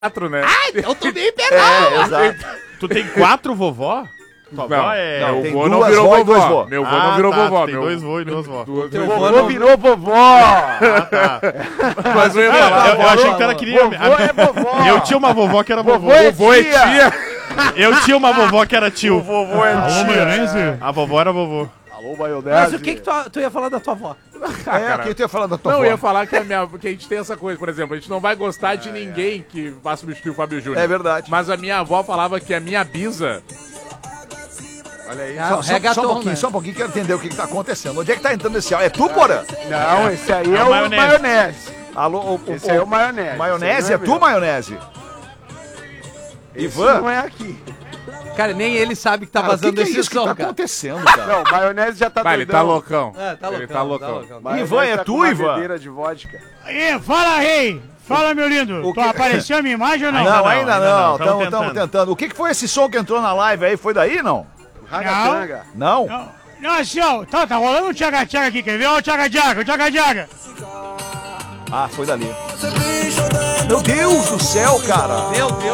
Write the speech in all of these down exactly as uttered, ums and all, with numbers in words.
quatro, né? Ah, eu tô bem penal. É, exato. Tu tem quatro vovó? Tua Não, avó é... não, tem o vô não duas virou vó e vovó. dois vô. Meu vô Ah, não virou tá, vovó. tu tem Meu dois vô e duas vó. duas Teu duas- vô Vô virou vovó! Ah, tá. Mas eu ia Eu, falar, eu achei que tu era queria... Vovô é vovó! Eu tinha uma vovó que era vovô. Vovô é vovô é tia. tia. Eu tinha uma vovó que era tio. Vovô é tia. A vovó era vovô. Alô, maionese. Mas o que que tu, tu ia falar da tua avó? É, o que tu ia falar da tua Não, avó? eu ia falar que a, minha, que a gente tem essa coisa, por exemplo, a gente não vai gostar de ninguém que vá substituir o Fábio Júnior. É verdade. Mas a minha avó falava que a minha bisa... Olha aí. Ah, Só, o só, reggaeton, só um pouquinho, né? só um pouquinho, quero entender o que, que tá acontecendo. Onde é que tá entrando esse áudio? É tu, Porã? Não, esse aí é, É o o maionese. maionese. Alô, o, o, Esse aí é o maionese. maionese? Esse É aí não tu, meu. maionese? Esse Ivan? não é aqui. Cara, nem ele sabe que tá Cara, o que, vazando que é esse isso que som, tá cara. acontecendo, cara? Não, o maionese já tá Vai, ele doidão. tá loucão. É, tá Ele loucão, tá loucão. Maionese Ivan, é tá tu, com uma Ivan? bebedeira de vodka. Aí, fala, rei! Fala, meu lindo! O Tu que- apareceu a minha imagem ou não? Não, não, ainda ainda não. não. Tamo Estamos tentando. tentando. O que, que foi esse som que entrou na live aí? Foi daí, não? Ragatanga. Não? Não, não, assim, ó, tá, tá rolando um tchaga-tchaga aqui, quer ver? Ó o tchaga-tchaga, o tchaga-tchaga! Ah, foi dali. Meu Deus do céu, cara. Meu Deus.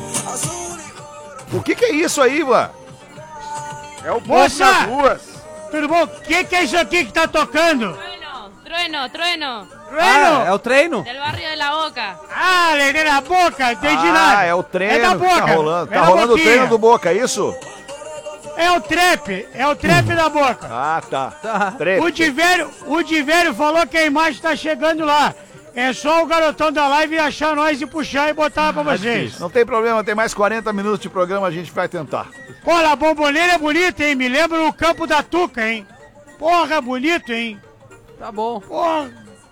O que, que é isso aí, Ivan? É o povo Moça! nas ruas. Tudo bom? O que, que é isso aqui que tá tocando? Trueno, trueno, trueno. Ah, é o treino? Del barrio de La Boca. Ah, levei na boca, entendi nada. Ah, é o treino É da que boca. tá rolando. É Tá da rolando o boquinha. treino do Boca, é isso? É o trap, é o trap da boca. Ah, tá. Tá. Treino. O Divério, o Divério falou que a imagem tá chegando lá. É só o garotão da live achar nós e puxar e botar pra vocês. Não tem problema, tem mais quarenta minutos de programa, a gente vai tentar. Olha, a bomboneira é bonita, hein? Me lembra o campo da Tuca, hein? Porra, bonito, hein? Tá bom. Porra.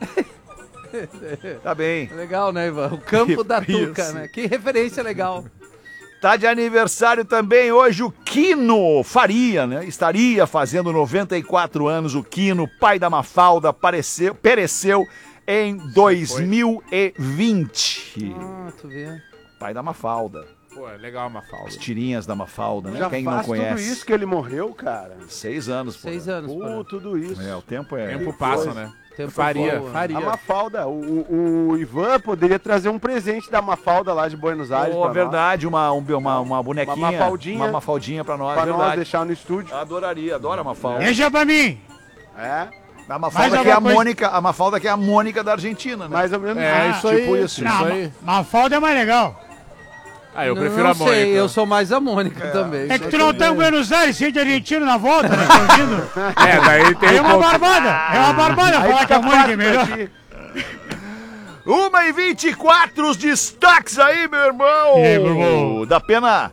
Tá bem. Legal, né, Ivan? O campo da Tuca, Isso. né? Que referência legal. Tá de aniversário também hoje o Quino Faria, né? Estaria fazendo noventa e quatro anos. O Quino, pai da Mafalda, apareceu, pereceu em dois mil e vinte. Ah, tu vê. Pai da Mafalda. Pô, é legal uma falda. As tirinhas da Mafalda, né? Já Quem não faz tudo conhece. isso que ele morreu, cara. Seis anos, pô. Seis anos. Pô, Porã. tudo isso. É, o tempo é... O tempo passa, né? Tempo Faria, voa. faria. A Mafalda, o, o, o Ivan poderia trazer um presente da Mafalda lá de Buenos Aires. Pô, pra verdade, uma, um- uma, uma bonequinha. Uma Mafaldinha. Uma Mafaldinha pra nós, Nós, pra nós verdade. deixar no estúdio. Adoraria, adoro a Mafalda. Deixa pra mim. É, A Mafalda Mais que é a alguma coisa? Mônica, a Mafalda que é a Mônica da Argentina, né? mais ou menos É, isso. isso aí. tipo isso, Não, isso aí. Ma- Mafalda é mais legal. Ah, eu Não, prefiro não a Mônica. sei, eu sou mais a Mônica também. É que tu não tá em Buenos Aires, cheio de argentino na volta, né? Tá ouvindo? É, daí tem Aí é um uma pouco... barbada. É uma barbada Aí falar que fica a Mônica é fácil pra melhor. ti. uma e vinte e quatro, os destaques aí, meu irmão! E aí, meu irmão? Da pena.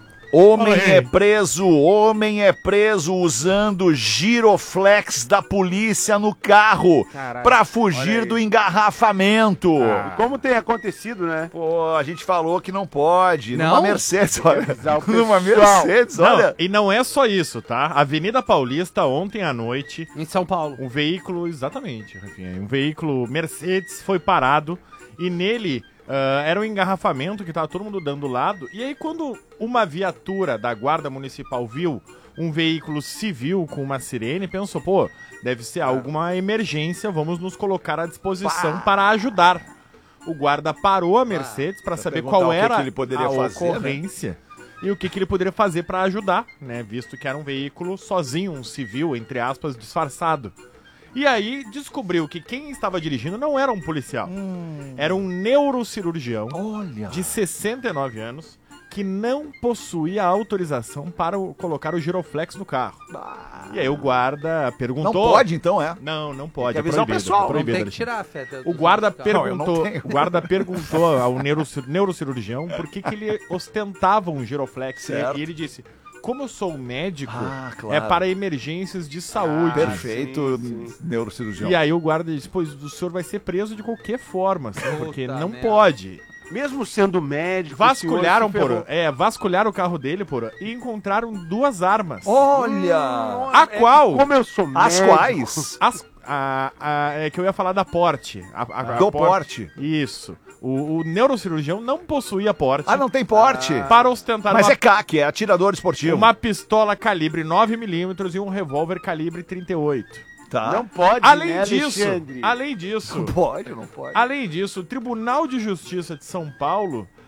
Homem Fala aí. é preso, homem é preso usando giroflex da polícia no carro Caralho, pra olha fugir aí. do engarrafamento. Ah. Como tem acontecido, né? Pô, a gente falou que não pode. Não? Numa Mercedes, olha. avisar o Numa pessoal. Mercedes, Não, olha. e não é só isso, tá? Avenida Paulista, ontem à noite, Em São Paulo. um veículo, exatamente, Rafinha, um veículo Mercedes foi parado e nele ah, era um engarrafamento que tava todo mundo dando lado. E aí quando uma viatura da Guarda Municipal viu um veículo civil com uma sirene, pensou, pô, deve ser alguma emergência, vamos nos colocar à disposição para ajudar. O guarda parou a Mercedes para pra saber perguntar qual o que era que ele poderia a fazer, né? ocorrência. E o que, que ele poderia fazer para ajudar, né? Visto que era um veículo sozinho, um civil, entre aspas, disfarçado. E aí descobriu que quem estava dirigindo não era um policial. Era um neurocirurgião Olha. de sessenta e nove anos que não possuía autorização para o- colocar o giroflex no carro. E aí o guarda Não perguntou... pode, então, é? Não, não pode. Tem que é avisar o proibido, pessoal, é não proibido, Tem que Alexandre. tirar a fé. O guarda Não, eu não perguntou, tenho. o guarda perguntou ao neurocir- neurocirurgião por que, que ele ostentava um giroflex. Certo. E ele disse: como eu sou médico, Ah, claro. é para emergências de saúde. Perfeito, sim, sim. neurocirurgião. E aí o guarda disse: pois o senhor vai ser preso de qualquer forma, assim, porque Puta não merda. pode. Mesmo sendo médico, Vasculharam, o senhor se por, ferrou. é, vasculharam o carro dele, por, e encontraram duas armas. Olha! A qual? Como eu sou médico. As quais? As, a, a- é que eu ia falar da porte. A, a- a Do porte. Isso. O, o neurocirurgião não possuía porte Ah, não tem porte. para ostentar Mas uma, é C A C, é atirador esportivo. uma pistola calibre nove milímetros e um revólver calibre trinta e oito. Tá. Não pode, Além né, disso, Alexandre? além disso, Não pode, não pode. além disso, o Tribunal de Justiça de São Paulo